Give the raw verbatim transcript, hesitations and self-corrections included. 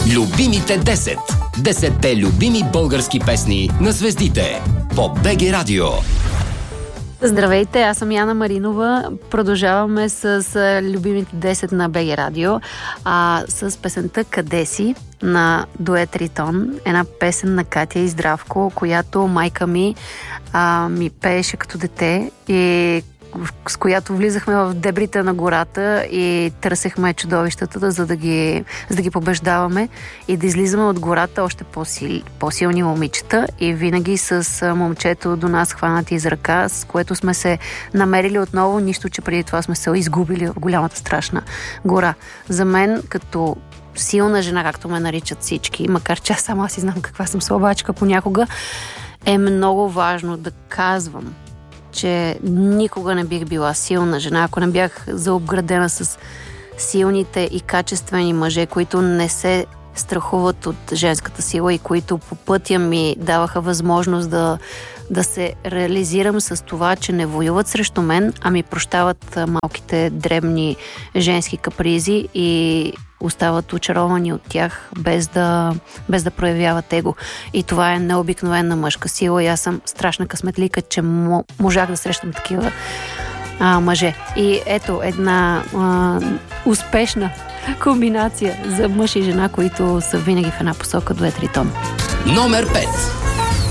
Любимите десет. Десетте любими български песни на звездите по БГ Радио. Здравейте, аз съм Яна Маринова. Продължаваме с любимите десет на БГ Радио, а, с песента "Къде си" на дует Ритон. Една песен на Катя и Здравко, която майка ми а, ми пееше като дете и с която влизахме в дебрите на гората и търсехме чудовищата, за да ги, за да ги побеждаваме и да излизаме от гората още по-сил, по-силни момичета, и винаги с момчето до нас хванати за ръка, с което сме се намерили отново, нищо, че преди това сме се изгубили в голямата страшна гора. За мен, като силна жена, както ме наричат всички, макар че аз сама си знам каква съм слабачка понякога, е много важно да казвам, че никога не бих била силна жена, ако не бях заобградена с силните и качествени мъже, които не се страхуват от женската сила и които по пътя ми даваха възможност да, да се реализирам с това, че не воюват срещу мен, а ми прощават малките дребни женски капризи и остават очаровани от тях, без да, без да проявяват его. И това е необикновена мъжка сила и аз съм страшна късметлика, че можах да срещам такива а, мъже. И ето една а, успешна комбинация за мъж и жена, които са винаги в една посока, дует Ритон. Номер пет.